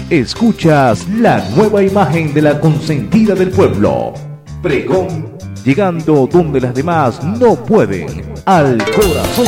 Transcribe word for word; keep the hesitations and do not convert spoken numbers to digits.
Escuchas la nueva imagen de la consentida del pueblo. Pregón, llegando donde las demás no pueden, al corazón